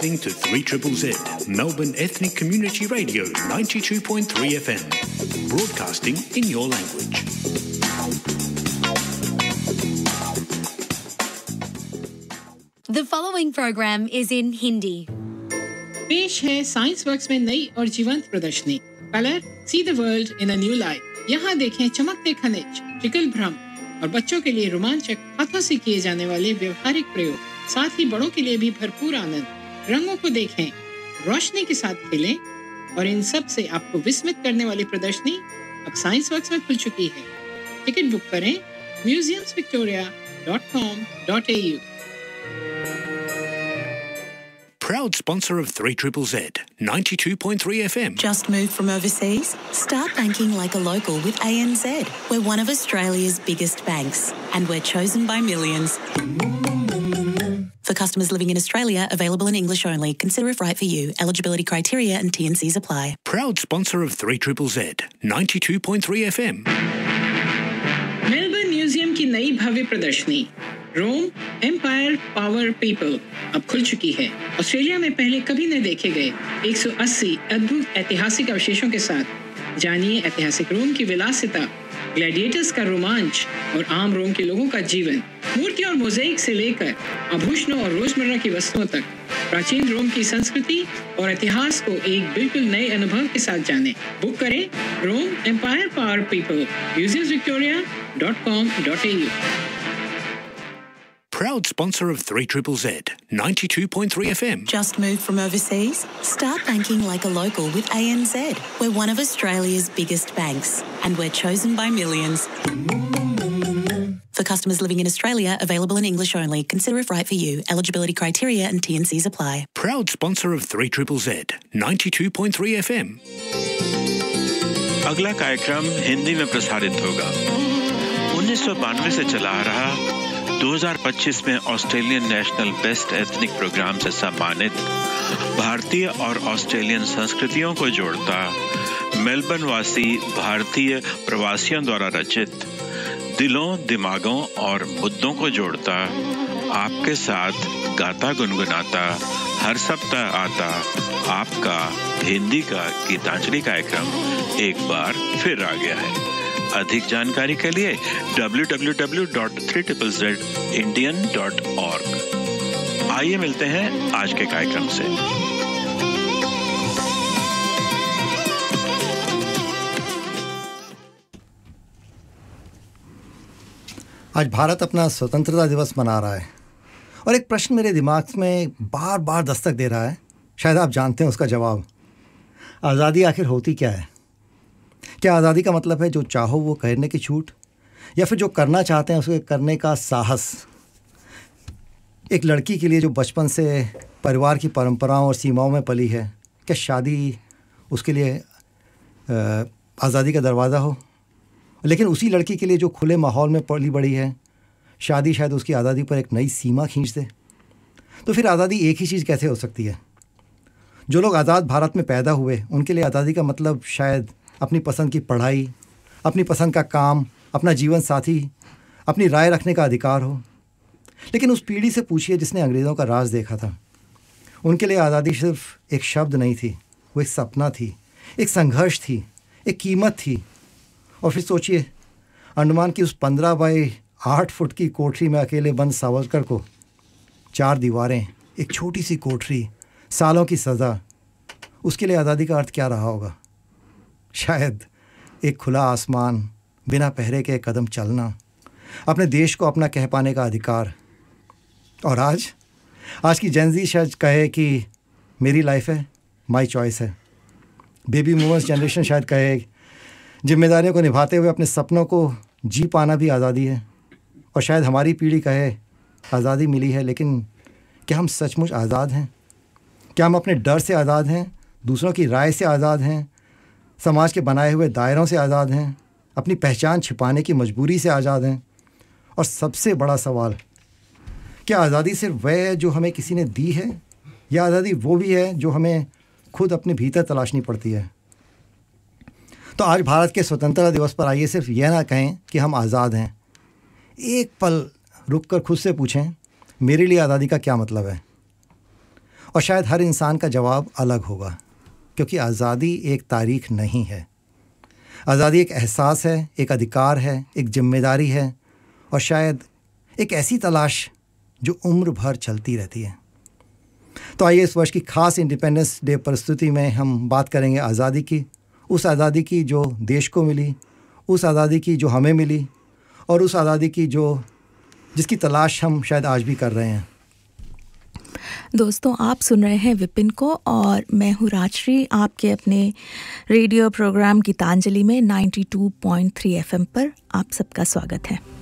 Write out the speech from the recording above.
To 3ZZZ, Melbourne Ethnic Community Radio 92.3 FM, broadcasting in your language. The following program is in Hindi. पेश है science works में नई और जीवंत प्रदर्शनी colour see the world in a new light. यहाँ देखें चमकते खनिज, ट्रिकल भ्रम और बच्चों के लिए रोमांचक हाथों से किए जाने वाले व्यवहारिक प्रयोग, साथ ही बड़ों के लिए भी भरपूर आनंद। रंगों को देखें, रोशनी के साथ खेलें और इन सब से आपको विस्मित करने वाली प्रदर्शनी अब साइंस वर्क्स में खुल चुकी है। टिकट बुक करें museumsvictoria.com.au। Proud sponsor of 3ZZZ, 92.3 FM. Just moved from overseas? Start banking like a local with ANZ. We're one of Australia's biggest banks and we're chosen by millions. For customers living in Australia, available in English only. Consider if right for you. Eligibility criteria and T&Cs apply. Proud sponsor of 3ZZZ, 92.3 FM. Melbourne museum की नई भव्य प्रदर्शनी रोम empire power people अब खुल चुकी है। Australia में पहले कभी न देखे गए 180 अद्भुत ऐतिहासिक अवशेषों के साथ जानिए ऐतिहासिक रोम की विलासिता, ग्लैडिएटर्स का रोमांच और आम रोम के लोगों का जीवन। मूर्ति और मोज़ेक से लेकर आभूषणों और रोजमर्रा की वस्तुओं तक प्राचीन रोम की संस्कृति और इतिहास को एक बिल्कुल नए अनुभव के साथ जानें। बुक करें रोम empire power people, museumsvictoria.com.au। Proud sponsor of 3ZZZ, 92.3 FM. Just moved from overseas? Start banking like a local with ANZ. We're one of Australia's biggest banks and we're chosen by millions. For customers living in Australia, available in English only. Consider if right for you. Eligibility criteria and T&Cs apply. Proud sponsor of 3ZZZ, 92.3 FM. अगला कार्यक्रम हिंदी में प्रसारित होगा। 1992 से चला आ रहा 2025 में Australian national best ethnic programme से सम्मानित भारतीय और ऑस्ट्रेलियन संस्कृतियों को जोड़ता मेलबर्न वासी भारतीय प्रवासियों द्वारा रचित दिलों, दिमागों और मुद्दों को जोड़ता आपके साथ गाता गुनगुनाता हर सप्ताह आता आपका हिंदी का गीतांजलि कार्यक्रम एक बार फिर आ गया है। अधिक जानकारी के लिए www.3ZZZindian.org। आइए मिलते हैं आज के कार्यक्रम से। आज भारत अपना स्वतंत्रता दिवस मना रहा है और एक प्रश्न मेरे दिमाग में बार बार दस्तक दे रहा है। शायद आप जानते हैं उसका जवाब। आज़ादी आखिर होती क्या है? क्या आज़ादी का मतलब है जो चाहो वो करने की छूट, या फिर जो करना चाहते हैं उसे करने का साहस? एक लड़की के लिए जो बचपन से परिवार की परंपराओं और सीमाओं में पली है, क्या शादी उसके लिए आज़ादी का दरवाज़ा हो? लेकिन उसी लड़की के लिए जो खुले माहौल में पली बड़ी है, शादी शायद उसकी आज़ादी पर एक नई सीमा खींच दे। तो फिर आज़ादी एक ही चीज़ कैसे हो सकती है? जो लोग आज़ाद भारत में पैदा हुए उनके लिए आज़ादी का मतलब शायद अपनी पसंद की पढ़ाई, अपनी पसंद का काम, अपना जीवन साथी, अपनी राय रखने का अधिकार हो। लेकिन उस पीढ़ी से पूछिए जिसने अंग्रेज़ों का राज देखा था, उनके लिए आज़ादी सिर्फ एक शब्द नहीं थी, वो एक सपना थी, एक संघर्ष थी, एक कीमत थी। और फिर सोचिए अंडमान की उस 15 बाई 8 फुट की कोठरी में अकेले बंद सावरकर को 4 दीवारें, एक छोटी सी कोठरी, सालों की सज़ा, उसके लिए आज़ादी का अर्थ क्या रहा होगा? शायद एक खुला आसमान, बिना पहरे के कदम चलना, अपने देश को अपना कह पाने का अधिकार। और आज की जेनज़ी शायद कहे कि मेरी लाइफ है, माय चॉइस है। बेबी बूमर्स जनरेशन शायद कहे जिम्मेदारियों को निभाते हुए अपने सपनों को जी पाना भी आज़ादी है। और शायद हमारी पीढ़ी कहे आज़ादी मिली है, लेकिन क्या हम सचमुच आज़ाद हैं? क्या हम अपने डर से आज़ाद हैं? दूसरों की राय से आज़ाद हैं? समाज के बनाए हुए दायरों से आज़ाद हैं? अपनी पहचान छिपाने की मजबूरी से आज़ाद हैं? और सबसे बड़ा सवाल, क्या आज़ादी सिर्फ वह है जो हमें किसी ने दी है, या आज़ादी वो भी है जो हमें खुद अपने भीतर तलाशनी पड़ती है? तो आज भारत के स्वतंत्रता दिवस पर आइए सिर्फ यह ना कहें कि हम आज़ाद हैं, एक पल रुक कर खुद से पूछें मेरे लिए आज़ादी का क्या मतलब है। और शायद हर इंसान का जवाब अलग होगा, क्योंकि आज़ादी एक तारीख नहीं है। आज़ादी एक एहसास है, एक अधिकार है, एक जिम्मेदारी है और शायद एक ऐसी तलाश जो उम्र भर चलती रहती है। तो आइए इस वर्ष की खास इंडिपेंडेंस डे प्रस्तुति में हम बात करेंगे आज़ादी की, उस आज़ादी की जो देश को मिली, उस आज़ादी की जो हमें मिली और उस आज़ादी की जिसकी तलाश हम शायद आज भी कर रहे हैं। दोस्तों, आप सुन रहे हैं विपिन को और मैं हूँ राजश्री, आपके अपने रेडियो प्रोग्राम गीतांजलि में 92.3 FM पर आप सबका स्वागत है।